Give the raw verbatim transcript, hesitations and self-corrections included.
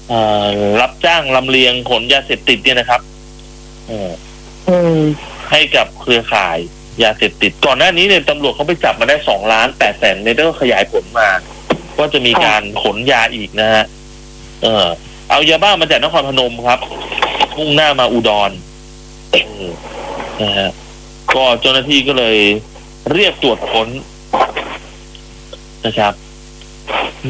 เอ่อรับจ้างลำเลียงขนยาเสพติดเนี่ยนะครับเอออืมให้กับเครือข่ายยาเสพติดก่อนหน้านี้เนี่ยตำรวจเขาไปจับมาได้สองล้านแปดแสนเนี่ยก็ขยายผลมาว่าจะมีการขนยาอีกนะฮะเออเอายาบ้ามาจากนครพนมครับมุ่งหน้ามาอุดรนะฮะก็เจ้าหน้าที่ก็เลยเรียกตรวจค้นนะครับ